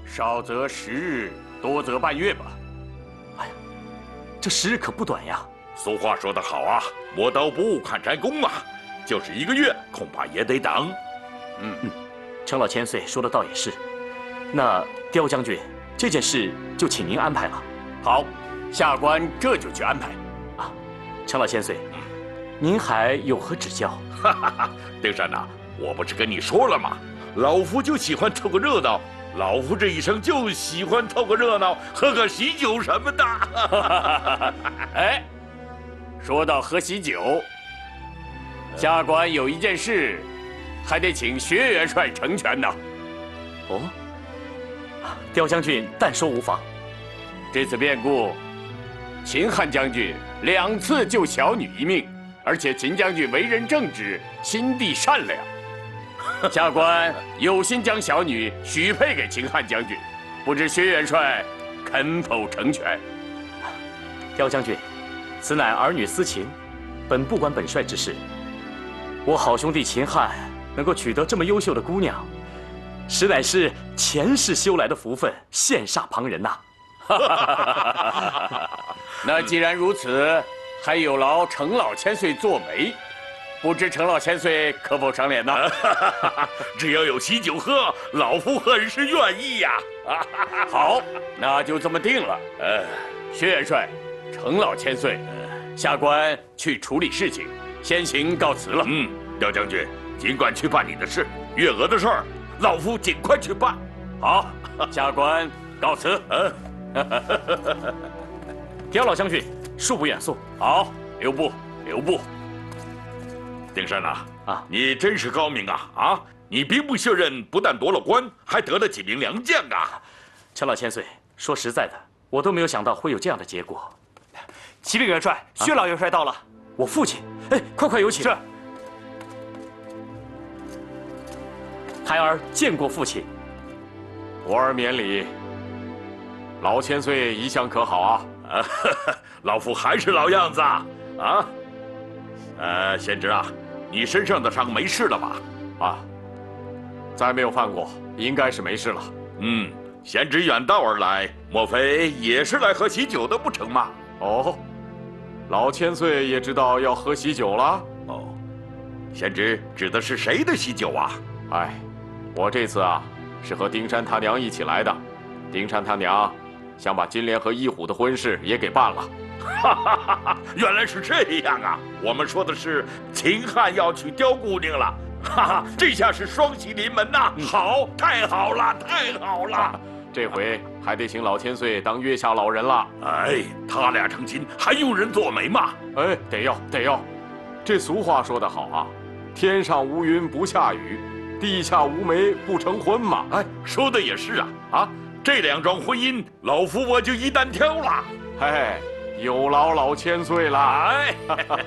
少则10日，多则半月吧。 哎呀，这10日可不短呀。 俗话说得好啊，磨刀不误砍柴工啊，就是1个月，恐怕也得等。 程老千岁说的倒也是。那刁将军，这件事就请您安排了。 好，下官这就去安排。 啊，程老千岁，您还有何指教？ 哈哈哈，丁山呐，我不是跟你说了吗？老夫就喜欢凑个热闹，老夫这一生就喜欢凑个热闹，喝个喜酒什么的。 哎，说到喝喜酒，下官有一件事，还得请薛元帅成全呢。 哦，刁将军但说无妨。 这次变故，秦汉将军2次救小女一命，而且秦将军为人正直，心地善良。下官有心将小女许配给秦汉将军，不知薛元帅肯否成全？ 刁将军，此乃儿女私情，本不关本帅之事。我好兄弟秦汉能够取得这么优秀的姑娘，实乃是前世修来的福分，羡煞旁人呐。 那既然如此，还有劳程老千岁做媒，不知程老千岁可否赏脸呢？ 只要有喜酒喝，老夫很是愿意呀。 好，那就这么定了。薛元帅，程老千岁，下官去处理事情，先行告辞了。 刁将军，尽管去办你的事，月娥的事儿，老夫尽快去办。 好，下官告辞。 刁老将军，恕不远送。 好，留步，留步。 丁山呐，你真是高明啊！你兵部卸任，不但夺了官，还得了几名良将啊！ 程老千岁，说实在的，我都没有想到会有这样的结果。 启禀元帅，薛老元帅到了。 我父亲，哎，快有请。 是。 孩儿见过父亲。 徒儿免礼。老千岁一向可好啊？ 老夫还是老样子啊！贤侄啊，你身上的伤没事了吧？ 再没有犯过，应该是没事了。 贤侄远道而来，莫非也是来喝喜酒的不成吗？ 哦，老千岁也知道要喝喜酒了。 贤侄指的是谁的喜酒啊？ 我这次是和丁山他娘一起来的，丁山他娘想把金莲和一虎的婚事也给办了。 原来是这样啊！我们说的是秦汉要娶刁姑娘了，这下是双喜临门呐！好，太好了，太好了！ 这回还得请老千岁当月下老人了。 他俩成亲还用人做媒吗？ 得要。这俗话说得好啊，天上无云不下雨，地下无媒不成婚嘛。 说的也是啊！这2桩婚姻，老夫我就一单挑了。 有劳老千岁了。